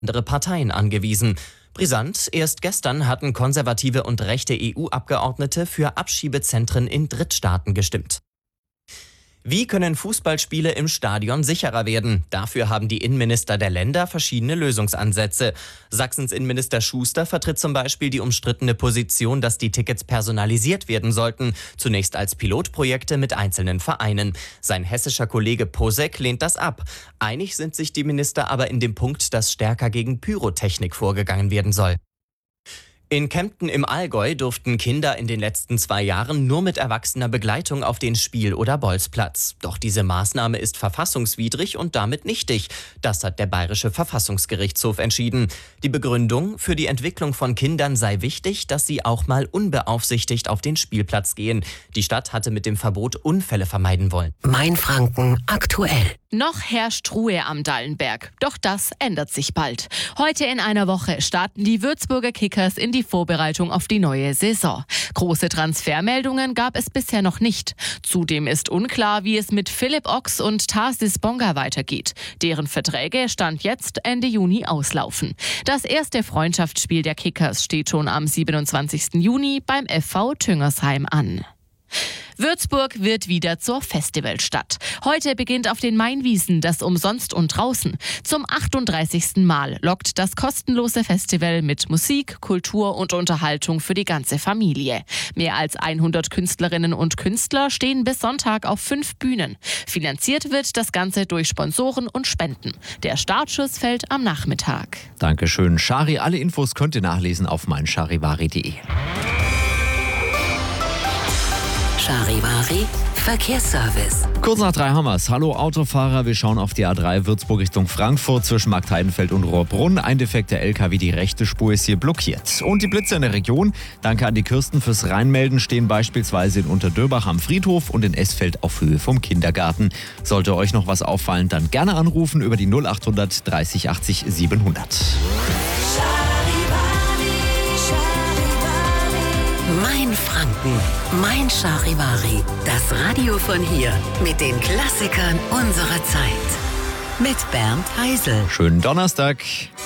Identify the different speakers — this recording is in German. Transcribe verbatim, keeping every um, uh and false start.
Speaker 1: andere Parteien angewiesen. Brisant, erst gestern hatten konservative und rechte E U-Abgeordnete für Abschiebezentren in Drittstaaten gestimmt. Wie können Fußballspiele im Stadion sicherer werden? Dafür haben die Innenminister der Länder verschiedene Lösungsansätze. Sachsens Innenminister Schuster vertritt zum Beispiel die umstrittene Position, dass die Tickets personalisiert werden sollten, zunächst als Pilotprojekte mit einzelnen Vereinen. Sein hessischer Kollege Posek lehnt das ab. Einig sind sich die Minister aber in dem Punkt, dass stärker gegen Pyrotechnik vorgegangen werden soll. In Kempten im Allgäu durften Kinder in den letzten zwei Jahren nur mit erwachsener Begleitung auf den Spiel- oder Bolzplatz. Doch diese Maßnahme ist verfassungswidrig und damit nichtig. Das hat der Bayerische Verfassungsgerichtshof entschieden. Die Begründung: Für die Entwicklung von Kindern sei wichtig, dass sie auch mal unbeaufsichtigt auf den Spielplatz gehen. Die Stadt hatte mit dem Verbot Unfälle vermeiden wollen.
Speaker 2: Mainfranken aktuell.
Speaker 3: Noch herrscht Ruhe am Dallenberg. Doch das ändert sich bald. Heute in einer Woche starten die Würzburger Kickers in die Vorbereitung auf die neue Saison. Große Transfermeldungen gab es bisher noch nicht. Zudem ist unklar, wie es mit Philipp Ochs und Tarsis Bonga weitergeht. Deren Verträge Stand jetzt Ende Juni auslaufen. Das erste Freundschaftsspiel der Kickers steht schon am siebenundzwanzigsten Juni beim F V Tüngersheim an. Würzburg wird wieder zur Festivalstadt. Heute beginnt auf den Mainwiesen das Umsonst und Draußen. Zum achtunddreißigsten Mal lockt das kostenlose Festival mit Musik, Kultur und Unterhaltung für die ganze Familie. Mehr als hundert Künstlerinnen und Künstler stehen bis Sonntag auf fünf Bühnen. Finanziert wird das Ganze durch Sponsoren und Spenden. Der Startschuss fällt am Nachmittag.
Speaker 4: Dankeschön, Shari. Alle Infos könnt ihr nachlesen auf meincharivari punkt de.
Speaker 2: Charivari Verkehrsservice.
Speaker 4: Kurz nach drei haben wir's. Hallo Autofahrer, wir schauen auf die A drei Würzburg Richtung Frankfurt zwischen Marktheidenfeld und Rohrbrunn. Ein defekter L K W, die rechte Spur ist hier blockiert. Und die Blitze in der Region, danke an die Kirsten fürs Reinmelden, stehen beispielsweise in Unterdöbach am Friedhof und in Esfeld auf Höhe vom Kindergarten. Sollte euch noch was auffallen, dann gerne anrufen über die null achthundert dreißig achtzig siebenhundert.
Speaker 2: Mainfranken, Mein Charivari. Das Radio von hier mit den Klassikern unserer Zeit. Mit Bernd Heisel.
Speaker 4: Schönen Donnerstag.